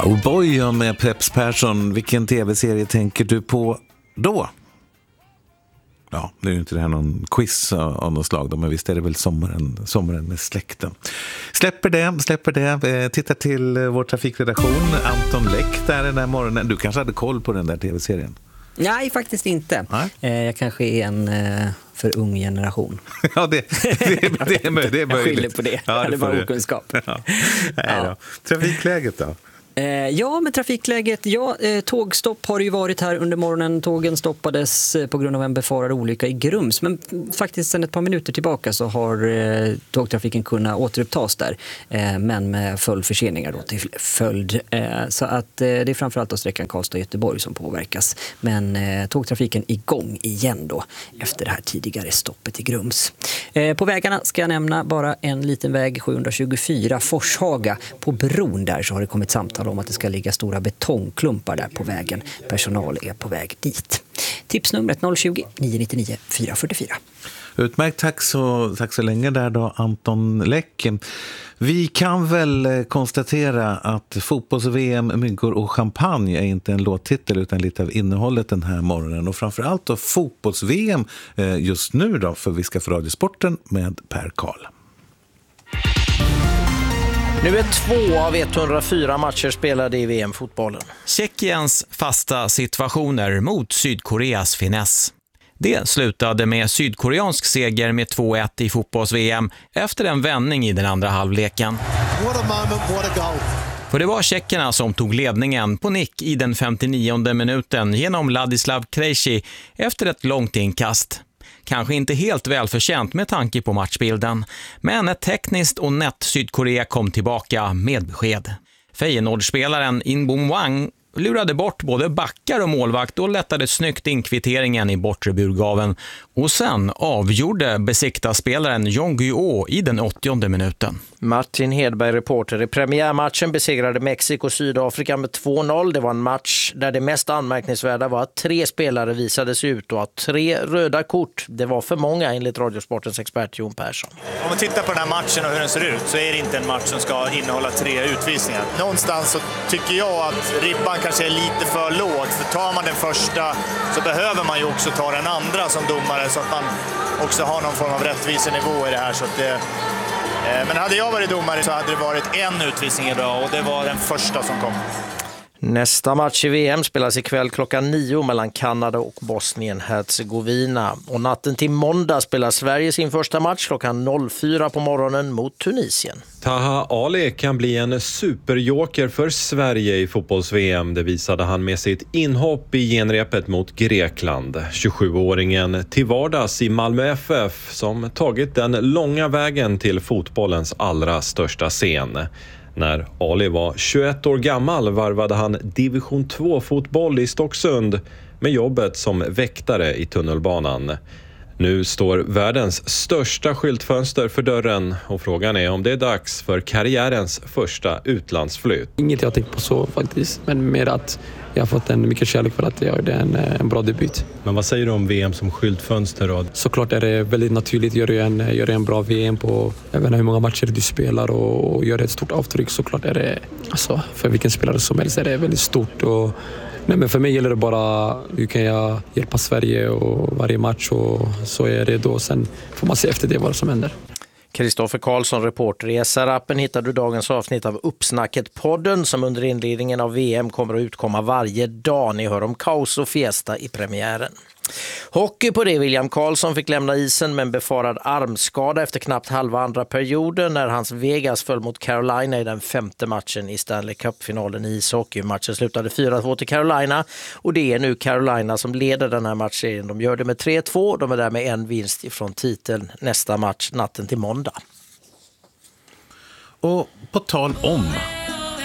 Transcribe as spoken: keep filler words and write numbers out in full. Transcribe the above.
Cowboy med Peps Persson. Vilken tv-serie tänker du på då? Ja, nu är ju inte det här någon quiz av något slag då, men visst är det väl sommaren, sommaren med släkten. Släpper det, släpper det. Titta till vår trafikredaktion. Anton Läck där den här morgonen. Du kanske hade koll på den där tv-serien? Nej, faktiskt inte. Nej. Jag kanske är en för ung generation. Ja, det, det, det, det är möjligt. Jag skyller på det. Ja, det var okunskap. Ja. Nej då. Trafikläget då? Ja, men trafikläget, ja, tågstopp har ju varit här under morgonen. Tågen stoppades på grund av en befarad olycka i Grums. Men faktiskt sedan ett par minuter tillbaka så har tågtrafiken kunnat återupptas där. Men med följdförseningar då till följd. Så att det är framförallt då sträckan Karlstad-Göteborg som påverkas. Men tågtrafiken igång igen då efter det här tidigare stoppet i Grums. På vägarna ska jag nämna bara en liten väg, sjuhundratjugofyra Forshaga. På bron där så har det kommit samtal om att det ska ligga stora betongklumpar där på vägen. Personal är på väg dit. Tipsnumret noll tjugo, nio nio nio, fyra fyra fyra. Utmärkt, tack så, tack så länge där då, Anton Läck. Vi kan väl konstatera att fotbolls-V M, myggor och champagne är inte en låttitel utan lite av innehållet den här morgonen. Och framförallt då fotbolls-V M just nu då, för vi ska få Radiosporten med Per Karl. Nu är två av etthundrafyra matcher spelade i V M-fotbollen. Tjeckiens fasta situationer mot Sydkoreas finess. Det slutade med sydkoreansk seger med två ett i fotbolls-V M efter en vändning i den andra halvleken. What a moment, what a goal. För det var tjeckerna som tog ledningen på nick i den femtionionde minuten genom Ladislav Krejci efter ett långt inkast. Kanske inte helt välförtjänt med tanke på matchbilden, men ett tekniskt och nätt Sydkorea kom tillbaka med besked. Feyenoordspelaren In Bom Wang lurade bort både backar och målvakt och lättade snyggt in kvitteringen i bortre burgaven. Och sen avgjorde besiktaspelaren Jong Gyo i den åttionde minuten. Martin Hedberg, reporter. I premiärmatchen besegrade Mexiko Sydafrika med två noll. Det var en match där det mest anmärkningsvärda var att tre spelare visades ut och att tre röda kort, det var för många enligt Radiosportens expert Jon Persson. Om man tittar på den här matchen och hur den ser ut så är det inte en match som ska innehålla tre utvisningar. Någonstans så tycker jag att ribban kanske är lite för låg. För tar man den första så behöver man ju också ta den andra som domare så att man också har någon form av rättvisenivå i det här. Så att det, men hade jag varit domare så hade det varit en utvisning idag och det var den första som kom. Nästa match i V M spelas ikväll klockan nio mellan Kanada och Bosnien-Herzegovina. Och natten till måndag spelar Sverige sin första match klockan noll fyra på morgonen mot Tunisien. Taha Ali kan bli en superjoker för Sverige i fotbolls-V M. Det visade han med sitt inhopp i genrepet mot Grekland. tjugosjuåringen till vardags i Malmö F F som tagit den långa vägen till fotbollens allra största scen. När Ali var tjugoett år gammal varvade han division två-fotboll i Stocksund med jobbet som väktare i tunnelbanan. Nu står världens största skyltfönster för dörren och frågan är om det är dags för karriärens första utlandsflytt. Inget jag tänkt på så faktiskt, men mer att jag har fått en mycket kärlek för att jag gjorde en, en bra debut. Men vad säger du om V M som skyltfönster då? Såklart är det väldigt naturligt. Gör du en, gör en bra V M på jag vet inte hur många matcher du spelar och, och gör ett stort avtryck, såklart är det, alltså, för vilken spelare som helst är det väldigt stort. Och, nej, men för mig gäller det bara hur kan jag hjälpa Sverige och varje match och så är det då. Sen får man se efter det vad som händer. Kristoffer Karlsson, reporter. I S R-appen hittar du dagens avsnitt av Uppsnacket-podden som under inledningen av V M kommer att utkomma varje dag. Ni hör om kaos och fiesta i premiären. Hockey på det. William Karlsson fick lämna isen med en befarad armskada efter knappt halva andra perioden när hans Vegas föll mot Carolina i den femte matchen i Stanley Cup-finalen i ishockey. Matchen slutade fyra två till Carolina och det är nu Carolina som leder den här matchserien. De gör det med tre två, de är där med en vinst ifrån titeln. Nästa match natten till måndag. Och på tal om